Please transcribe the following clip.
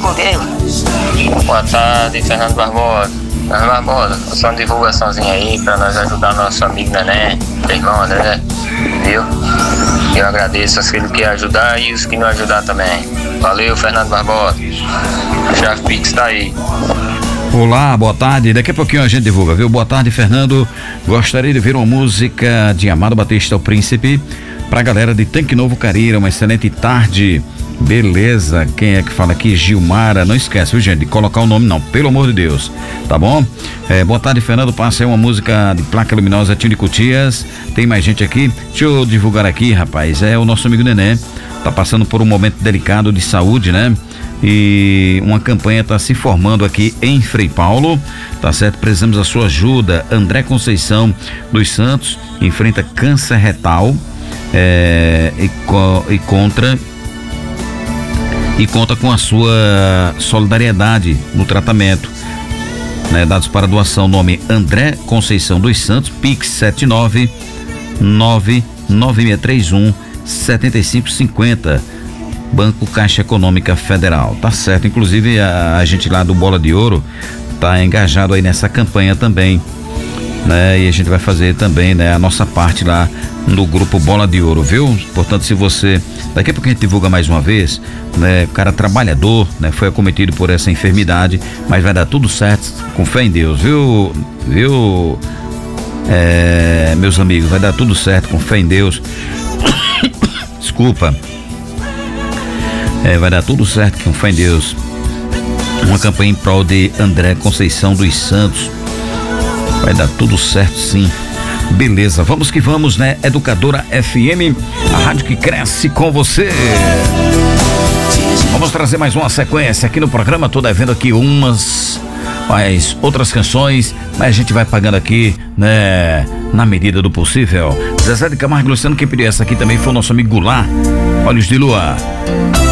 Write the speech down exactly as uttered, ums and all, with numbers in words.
comigo. Boa tarde, Fernando Barbosa. Fernando Barbosa, só uma divulgaçãozinha aí pra nós ajudar nosso amigo Nené, meu irmão André, viu? Eu agradeço aqueles que ajudar e os que não ajudar também. Valeu, Fernando Barbosa. A chave Pix tá aí. Olá, boa tarde. Daqui a pouquinho a gente divulga, viu? Boa tarde, Fernando. Gostaria de ver uma música de Amado Batista, o Príncipe, pra galera de Tanque Novo Carira. Uma excelente tarde. Beleza, quem é que fala aqui? Gilmara. Não esquece, viu, gente, de colocar o nome não, pelo amor de Deus, tá bom? É, boa tarde, Fernando, passa aí uma música de Placa Luminosa, Tio de Cutias. Tem mais gente aqui? Deixa eu divulgar aqui, rapaz, é o nosso amigo Nené, tá passando por um momento delicado de saúde, né? E uma campanha tá se formando aqui em Frei Paulo, tá certo? Precisamos da sua ajuda. André Conceição dos Santos enfrenta câncer retal é, e, co, e contra e conta com a sua solidariedade no tratamento, né? Dados para doação, nome André Conceição dos Santos, Pix sete nove nove nove seis três um sete cinco cinco zero, Banco Caixa Econômica Federal, tá certo? Inclusive a, a gente lá do Bola de Ouro tá engajado aí nessa campanha também, né? E a gente vai fazer também, né, a nossa parte lá no grupo Bola de Ouro, viu? Portanto, se você, daqui a pouco a gente divulga mais uma vez, né? O cara trabalhador, né? Foi acometido por essa enfermidade, mas vai dar tudo certo, com fé em Deus, viu? Viu? É, meus amigos, vai dar tudo certo, com fé em Deus. Desculpa. É, vai dar tudo certo, com fé em Deus. Uma campanha em prol de André Conceição dos Santos. Vai dar tudo certo, sim. Beleza, vamos que vamos, né? Educadora F M, a rádio que cresce com você. Vamos trazer mais uma sequência aqui no programa. Tô devendo aqui umas, mas outras canções, mas a gente vai pagando aqui, né? Na medida do possível. Zezé de Camargo e Luciano, quem pediu essa aqui também foi o nosso amigo Goulart, Olhos de Lua.